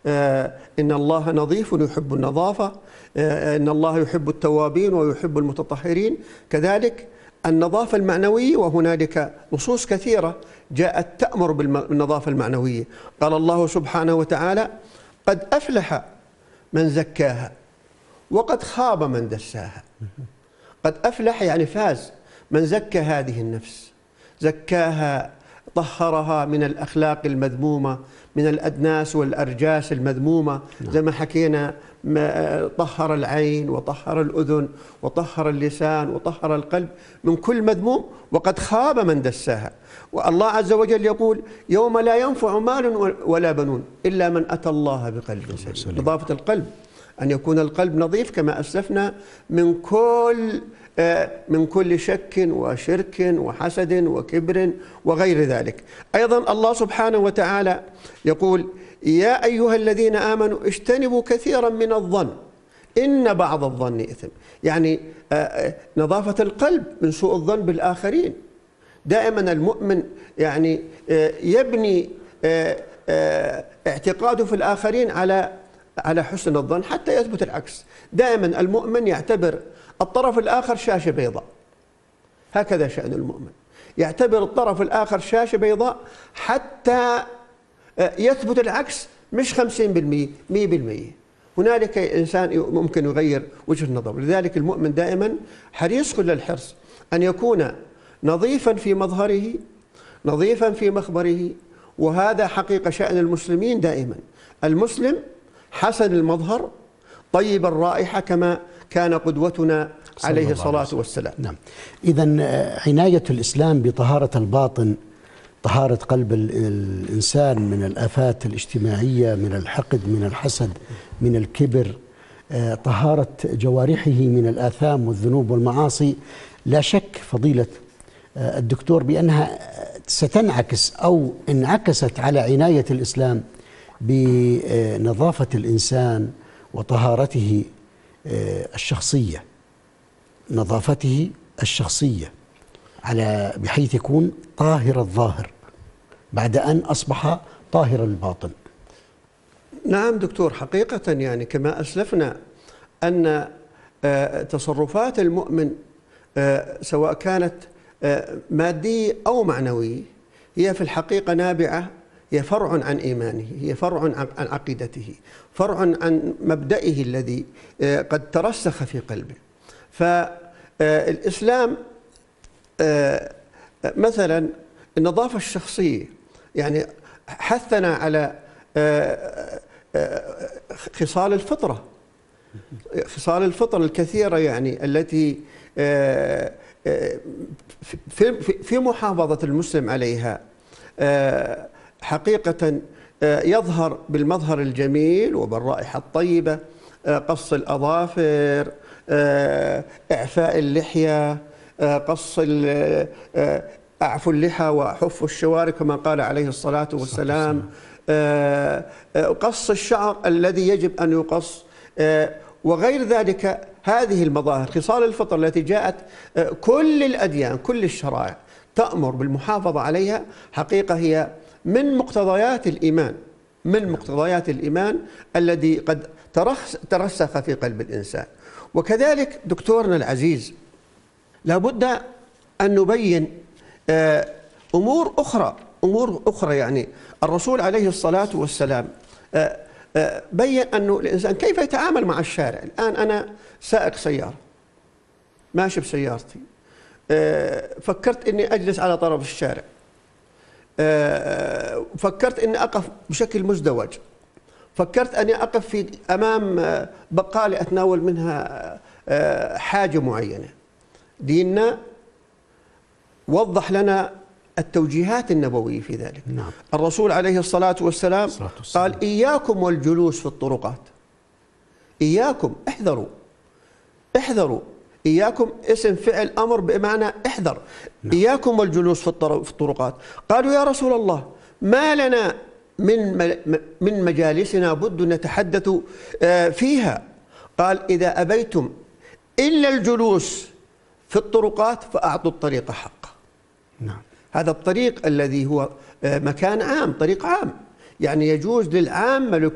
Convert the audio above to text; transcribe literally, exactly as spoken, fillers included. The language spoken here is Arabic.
إن الله نظيف يحب النظافة، إن الله يحب التوابين ويحب المتطهرين. كذلك النظافة المعنوية، وهنالك نصوص كثيرة جاءت تأمر بالنظافة المعنوية. قال الله سبحانه وتعالى: قد أفلح من زكاها وقد خاب من دساها. قد أفلح يعني فاز من زكى هذه النفس، زكاها، طهرها من الأخلاق المذمومة، من الأدناس والأرجاس المذمومة، زي ما حكينا، طهر العين وطهر الأذن وطهر اللسان وطهر القلب من كل مذموم. وقد خاب من دساها. والله عز وجل يقول: يوم لا ينفع مال ولا بنون إلا من أتى الله بقلب سليم. نظافة القلب، أن يكون القلب نظيف كما أسلفنا من كل من كل شك وشرك وحسد وكبر وغير ذلك. أيضا الله سبحانه وتعالى يقول: يا أيها الذين آمنوا اجتنبوا كثيرا من الظن إن بعض الظن إثم. يعني نظافة القلب من سوء الظن بالآخرين. دائما المؤمن يعني يبني اعتقاده في الآخرين على على حسن الظن حتى يثبت العكس. دائما المؤمن يعتبر الطرف الآخر شاشة بيضاء، هكذا شأن المؤمن، يعتبر الطرف الآخر شاشة بيضاء حتى يثبت العكس، مش خمسين بالمئة مئة بالمئة. هنالك إنسان ممكن يغير وجه النظر. لذلك المؤمن دائما حريص كل الحرص أن يكون نظيفا في مظهره، نظيفا في مخبره. وهذا حقيقة شأن المسلمين دائما. المسلم حسن المظهر طيب الرائحة كما كان قدوتنا عليه الصلاة والسلام. نعم. إذن عناية الإسلام بطهارة الباطن، طهارة قلب الإنسان من الآفات الاجتماعية، من الحقد، من الحسد، من الكبر، طهارة جوارحه من الآثام والذنوب والمعاصي، لا شك فضيلة الدكتور بأنها ستنعكس أو انعكست على عناية الإسلام بنظافة الإنسان وطهارته الشخصية، نظافته الشخصية، على بحيث يكون طاهر الظاهر بعد أن أصبح طاهر الباطن. نعم دكتور، حقيقة يعني كما أسلفنا أن تصرفات المؤمن سواء كانت مادية أو معنوية هي في الحقيقة نابعة، هي فرع عن إيمانه، هي فرع عن عقيدته، فرع عن مبدئه الذي قد ترسخ في قلبه. فالإسلام مثلا النظافة الشخصية يعني حثنا على خصال الفطرة، خصال الفطرة الكثيرة يعني التي في محافظة المسلم عليها حقيقة يظهر بالمظهر الجميل وبالرائحة الطيبة، قص الأظافر، إعفاء اللحية، قص أعفوا اللحى وحفوا الشوارب كما قال عليه الصلاة والسلام، قص الشعر الذي يجب أن يقص، وغير ذلك. هذه المظاهر خصال الفطر التي جاءت كل الأديان كل الشرائع تأمر بالمحافظة عليها، حقيقة هي من مقتضيات الإيمان، من مقتضيات الإيمان الذي قد ترسخ في قلب الإنسان. وكذلك دكتورنا العزيز لابد أن نبين أمور أخرى، أمور أخرى يعني الرسول عليه الصلاة والسلام بين أنه الإنسان كيف يتعامل مع الشارع. الآن أنا سائق سيارة، ماشي بسيارتي، فكرت أني أجلس على طرف الشارع، فكرت أني أقف بشكل مزدوج، فكرت أني أقف في أمام بقالة أتناول منها حاجة معينة. ديننا وضح لنا التوجيهات النبوية في ذلك. نعم. الرسول عليه الصلاة والسلام قال: إياكم والجلوس في الطرقات. إياكم، احذروا، احذروا. إياكم اسم فعل أمر بمعنى احذر. نعم. إياكم والجلوس في الطرقات. قالوا: يا رسول الله، ما لنا من من مجالسنا بد نتحدث فيها. قال: إذا أبيتم إلا الجلوس في الطرقات فأعطوا الطريق حقه. نعم. هذا الطريق الذي هو مكان عام، طريق عام، يعني يجوز للعامة